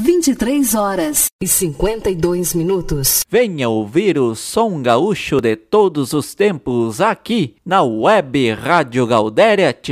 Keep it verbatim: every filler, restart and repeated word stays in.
vinte e três horas e cinquenta e dois minutos. Venha ouvir o som gaúcho de todos os tempos aqui na Web Rádio Gaudéria.